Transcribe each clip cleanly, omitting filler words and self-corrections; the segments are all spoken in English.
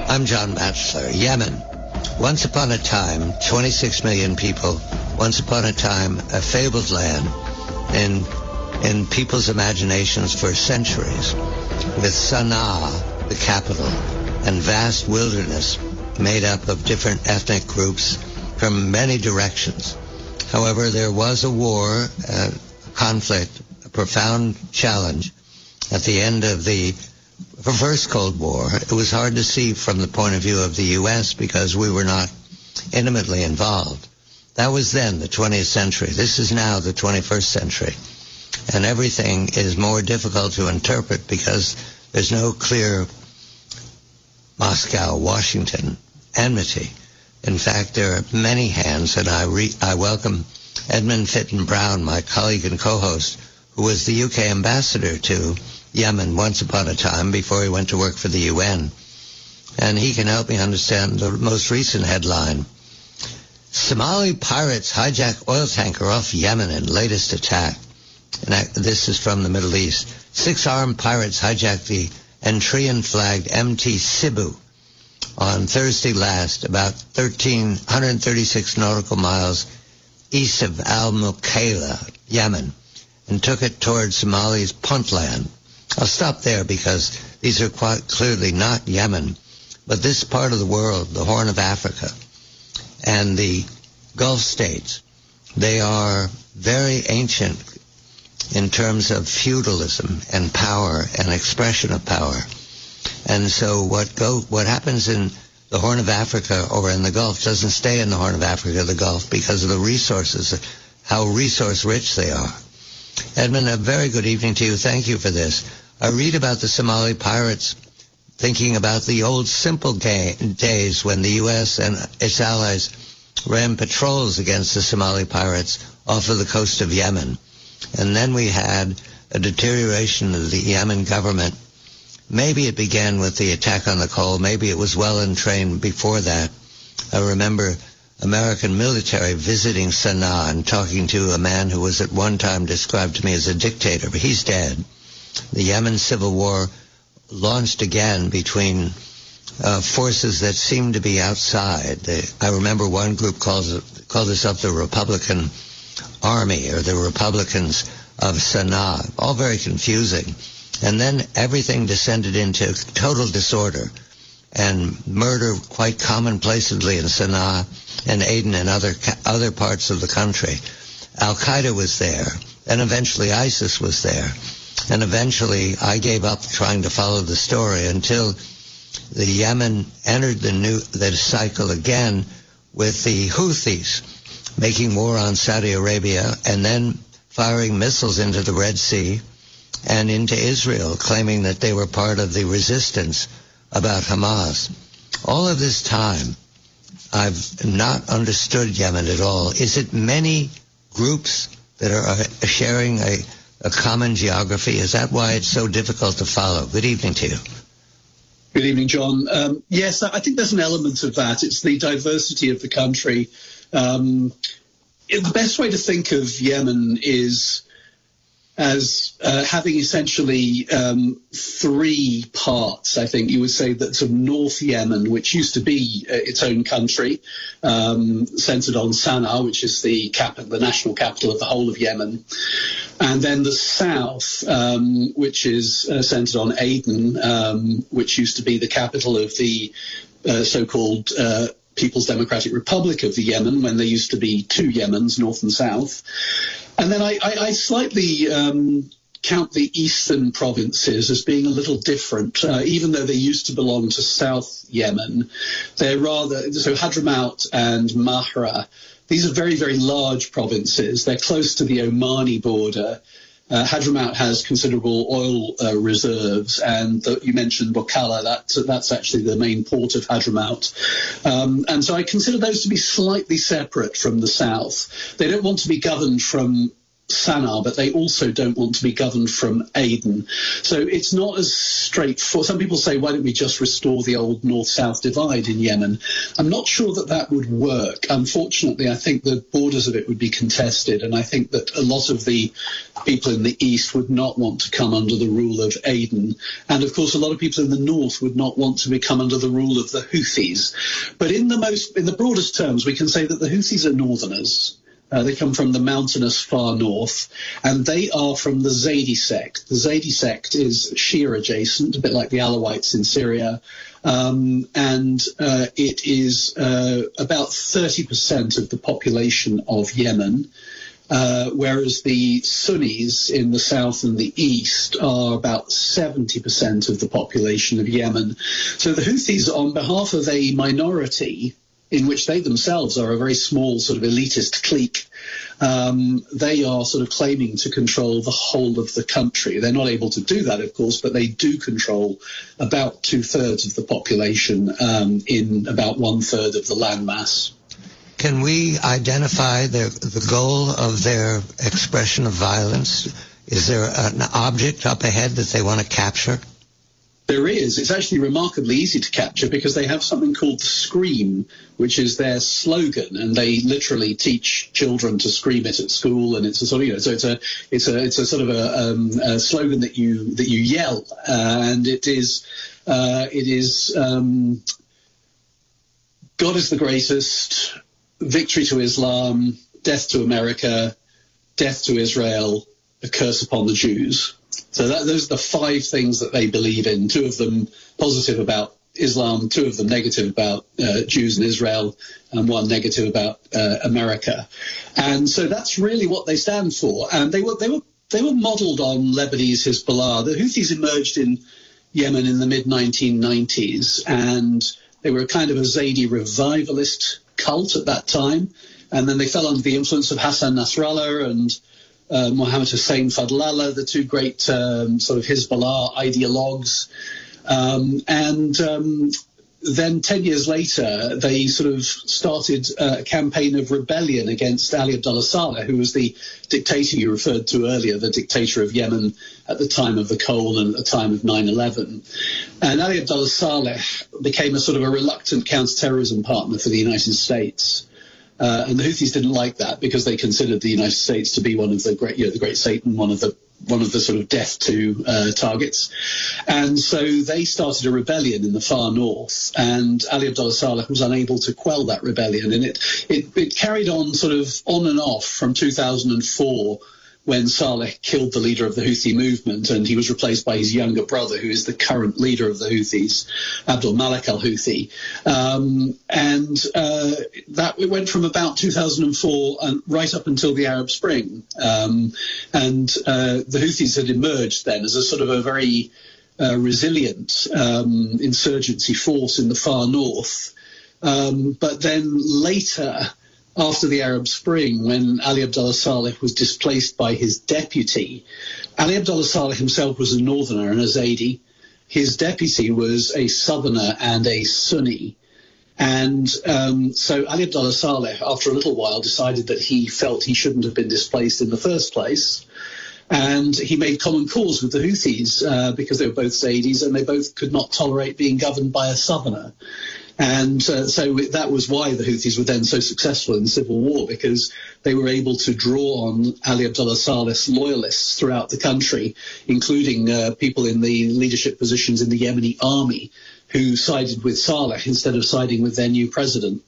I'm John Batchelor. Yemen. Once upon a time, 26 million people. Once upon a time, a fabled land in people's imaginations for centuries, with Sana'a, the capital, and vast wilderness made up of different ethnic groups from many directions. However, there was a war, a conflict, a profound challenge at the end of the first Cold War. It was hard to see from the point of view of the U.S. because we were not intimately involved. That was then, the 20th century. This is now the 21st century. And everything is more difficult to interpret because there's no clear Moscow-Washington enmity. In fact, there are many hands, and I welcome Edmund Fitton Brown, my colleague and co-host, who was the UK ambassador to Yemen once upon a time before he went to work for the UN. And he can help me understand the most recent headline. Somali pirates hijack oil tanker off Yemen in latest attack. And this is from the Middle East. 6 armed pirates hijacked the Eritrean-flagged MT Cebu on Thursday last, about 136 nautical miles east of Al-Mukaila, Yemen, and took it towards Somalia's Puntland. I'll stop there because these are quite clearly not Yemen, but this part of the world, the Horn of Africa, and the Gulf states, they are very ancient in terms of feudalism and power and expression of power. And so what happens in the Horn of Africa or in the Gulf doesn't stay in the Horn of Africa, the Gulf, because of the resources, how resource rich they are. Edmund, a very good evening to you. Thank you for this. I read about the Somali pirates thinking about the old simple days when the U.S. and its allies ran patrols against the Somali pirates off of the coast of Yemen. And then we had a deterioration of the Yemen government. Maybe it began with the attack on the coal. Maybe it was well entrained before that. I remember American military visiting Sana'a and talking to a man who was at one time described to me as a dictator, but he's dead. The Yemen civil war launched again between forces that seemed to be outside. I remember one group called itself the Republican Army or the Republicans of Sana'a, all very confusing. And then everything descended into total disorder and murder quite commonplacely in Sana'a and Aden and other parts of the country. Al-Qaeda was there, and eventually ISIS was there. And eventually I gave up trying to follow the story until the Yemen entered the cycle again with the Houthis making war on Saudi Arabia and then firing missiles into the Red Sea and into Israel, claiming that they were part of the resistance about Hamas. All of this time, I've not understood Yemen at all. Is it many groups that are sharing a common geography? Is that why it's so difficult to follow? Good evening to you. Good evening, John. Yes, I think there's an element of that. It's the diversity of the country. The best way to think of Yemen is as having essentially 3 parts. I think you would say that sort of North Yemen, which used to be its own country, centered on Sana'a, which is the national capital of the whole of Yemen. And then the south, which is centered on Aden, which used to be the capital of the so-called People's Democratic Republic of the Yemen, when there used to be 2 Yemens, north and south. And then I slightly count the eastern provinces as being a little different, even though they used to belong to South Yemen. They're rather, so Hadramaut and Mahra, these are very, very large provinces. They're close to the Omani border. Hadramaut has considerable oil reserves, and you mentioned Bokalla, that's actually the main port of Hadramaut. And so I consider those to be slightly separate from the south. They don't want to be governed from Sana'a, but they also don't want to be governed from Aden. So it's not as straightforward. Some people say, why don't we just restore the old north-south divide in Yemen? I'm not sure that that would work. Unfortunately, I think the borders of it would be contested, and I think that a lot of the people in the east would not want to come under the rule of Aden. And of course, a lot of people in the north would not want to become under the rule of the Houthis. But in the broadest terms, we can say that the Houthis are northerners. They come from the mountainous far north, and they are from the Zaydi sect. The Zaydi sect is Shia adjacent, a bit like the Alawites in Syria, and it is about 30% of the population of Yemen, whereas the Sunnis in the south and the east are about 70% of the population of Yemen. So the Houthis, on behalf of a minority, in which they themselves are a very small sort of elitist clique, they are sort of claiming to control the whole of the country. They're not able to do that, of course, but they do control about 2/3 of the population in about 1/3 of the landmass. Can we identify the goal of their expression of violence? Is there an object up ahead that they want to capture? There is. It's actually remarkably easy to capture because they have something called the Scream, which is their slogan, and they literally teach children to scream it at school. And it's a sort of, so it's a sort of a slogan that you yell, and it is God is the greatest, victory to Islam, death to America, death to Israel, a curse upon the Jews. So those are the 5 things that they believe in, 2 of them positive about Islam, 2 of them negative about Jews and Israel, and 1 negative about America. And so that's really what they stand for. And they were modeled on Lebanese Hezbollah. The Houthis emerged in Yemen in the mid-1990s, and they were kind of a Zaydi revivalist cult at that time. And then they fell under the influence of Hassan Nasrallah and Mohammed Hussein Fadlallah, the 2 great sort of Hezbollah ideologues. Then 10 years later, they sort of started a campaign of rebellion against Ali Abdullah Saleh, who was the dictator you referred to earlier, the dictator of Yemen at the time of the coal and at the time of 9/11. And Ali Abdullah Saleh became a sort of a reluctant counterterrorism partner for the United States. And the Houthis didn't like that because they considered the United States to be one of the great, the great Satan, one of the sort of death to targets. And so they started a rebellion in the far north, and Ali Abdullah Saleh was unable to quell that rebellion. And it carried on sort of on and off from 2004, when Saleh killed the leader of the Houthi movement, and he was replaced by his younger brother, who is the current leader of the Houthis, Abdul Malik al-Houthi. That it went from about 2004 and right up until the Arab Spring. The Houthis had emerged then as a sort of a very resilient insurgency force in the far north. But then later, after the Arab Spring, when Ali Abdullah Saleh was displaced by his deputy, Ali Abdullah Saleh himself was a northerner and a Zaydi. His deputy was a southerner and a Sunni. And so Ali Abdullah Saleh, after a little while, decided that he felt he shouldn't have been displaced in the first place. And he made common cause with the Houthis because they were both Zaydis and they both could not tolerate being governed by a southerner. And so that was why the Houthis were then so successful in the civil war, because they were able to draw on Ali Abdullah Saleh's loyalists throughout the country, including people in the leadership positions in the Yemeni army who sided with Saleh instead of siding with their new president.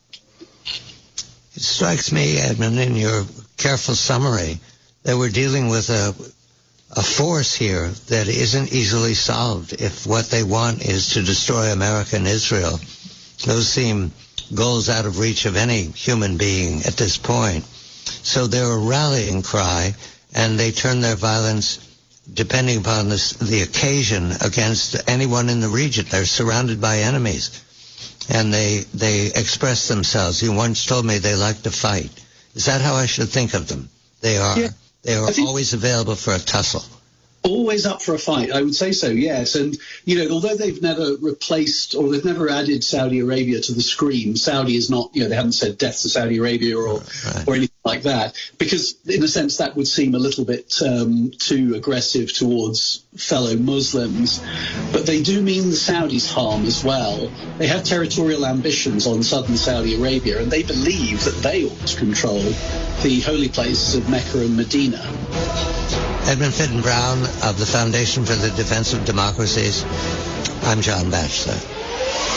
It strikes me, Edmund, in your careful summary, that we're dealing with a force here that isn't easily solved. If what they want is to destroy America and Israel, those seem goals out of reach of any human being at this point. So they're a rallying cry, and they turn their violence, depending upon the occasion, against anyone in the region. They're surrounded by enemies, and they express themselves. You once told me they like to fight. Is that how I should think of them? They are. Yeah. They are always available for a tussle. Always up for a fight, I would say so, yes. And, although they've never replaced or they've never added Saudi Arabia to the screen, Saudi is not, they haven't said death to Saudi Arabia or anything like that, because in a sense that would seem a little bit too aggressive towards fellow Muslims. But they do mean the Saudis harm as well. They have territorial ambitions on southern Saudi Arabia, and they believe that they ought to control the holy places of Mecca and Medina. Edmund Fitton Brown of the Foundation for the Defense of Democracies. I'm John Batchelor.